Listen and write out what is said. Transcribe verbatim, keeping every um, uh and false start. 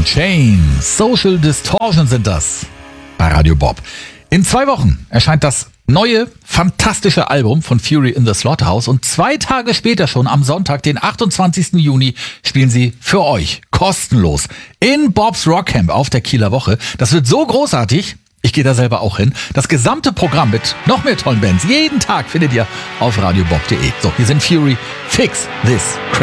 in Chains. Social Distortion sind das bei Radio Bob. In zwei Wochen erscheint das neue, fantastische Album von Fury in the Slaughterhouse und zwei Tage später schon am Sonntag, den achtundzwanzigsten Juni, spielen sie für euch kostenlos in Bobs Rockcamp auf der Kieler Woche. Das wird so großartig, ich gehe da selber auch hin. Das gesamte Programm mit noch mehr tollen Bands jeden Tag findet ihr auf radiobob punkt de. So, hier sind Fury, Fix This Crap.